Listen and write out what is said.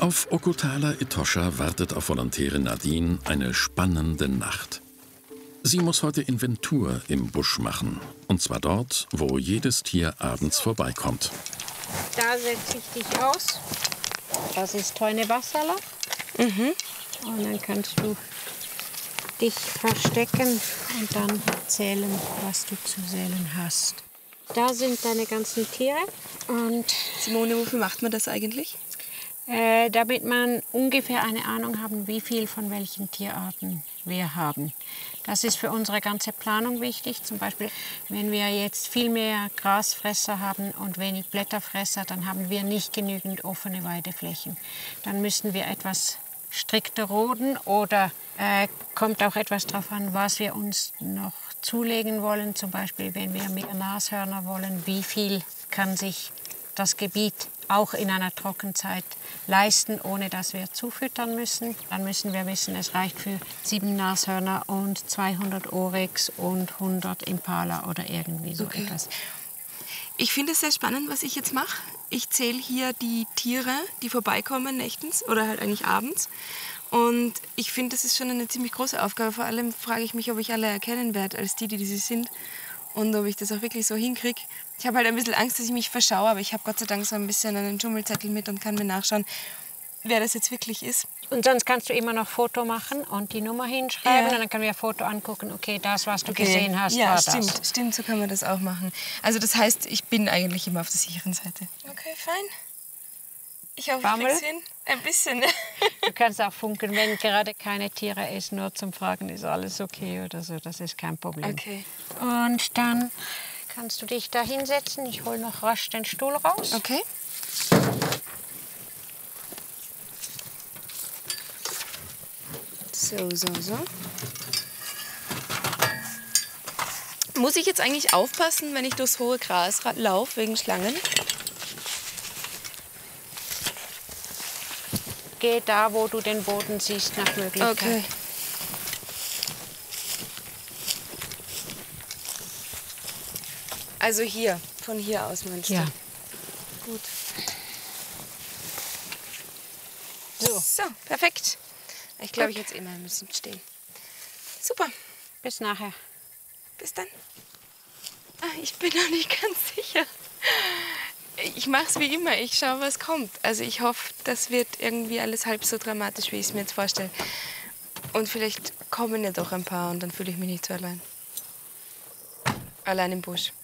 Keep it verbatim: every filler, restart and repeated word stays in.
Auf Okutala Etosha wartet auf Volontärin Nadine eine spannende Nacht. Sie muss heute Inventur im Busch machen. Und zwar dort, wo jedes Tier abends vorbeikommt. Da setze ich dich aus. Das ist Teune Wasserloch. Mhm. Und dann kannst du dich verstecken und dann zählen, was du zu zählen hast. Da sind deine ganzen Tiere. Und Simone, wofür macht man das eigentlich? Äh, damit man ungefähr eine Ahnung haben, wie viel von welchen Tierarten wir haben. Das ist für unsere ganze Planung wichtig. Zum Beispiel, wenn wir jetzt viel mehr Grasfresser haben und wenig Blätterfresser, dann haben wir nicht genügend offene Weideflächen. Dann müssen wir etwas strikter roden oder äh, kommt auch etwas darauf an, was wir uns noch zulegen wollen. Zum Beispiel, wenn wir mehr Nashörner wollen, wie viel kann sich das Gebiet auch in einer Trockenzeit leisten, ohne dass wir zufüttern müssen. Dann müssen wir wissen, es reicht für sieben Nashörner und zweihundert Oryx und hundert Impala oder irgendwie so Okay. etwas. Ich finde es sehr spannend, was ich jetzt mache. Ich zähle hier die Tiere, die vorbeikommen nächtens oder halt eigentlich abends. Und ich finde, das ist schon eine ziemlich große Aufgabe. Vor allem frage ich mich, ob ich alle erkennen werde als die, die sie sind. Und ob ich das auch wirklich so hinkriege. Ich habe halt ein bisschen Angst, dass ich mich verschaue, aber ich habe Gott sei Dank so ein bisschen einen Dschungelzettel mit und kann mir nachschauen, wer das jetzt wirklich ist. Und sonst kannst du immer noch Foto machen und die Nummer hinschreiben. Ja. Und dann können wir ein Foto angucken, okay, das, was du Okay. gesehen hast, ja, war stimmt, das. stimmt, so kann man das auch machen. Also das heißt, ich bin eigentlich immer auf der sicheren Seite. Okay, fein. Ich hoffe, Bammel? ich krieg's hin. Ein bisschen. Du kannst auch funken, wenn gerade keine Tiere ist, nur zum Fragen, ist alles okay oder so, das ist kein Problem. Okay. Und dann kannst du dich da hinsetzen. Ich hole noch rasch den Stuhl raus. Okay. So, so, so. Muss ich jetzt eigentlich aufpassen, wenn ich durchs hohe Gras laufe, wegen Schlangen? Geh da, wo du den Boden siehst, nach Möglichkeit. Okay. Also hier, von hier aus meinst du? Ja. Gut. So, So, perfekt. Ich glaube, Gut. ich jetzt eh mal ein bisschen stehen. Super, bis nachher. bis dann. Ah, ich bin noch nicht ganz sicher. Ich mache es wie immer, ich schaue, was kommt. Also ich hoffe, das wird irgendwie alles halb so dramatisch, wie ich es mir jetzt vorstelle. Und vielleicht kommen ja doch ein paar und dann fühle ich mich nicht so allein. Allein im Busch.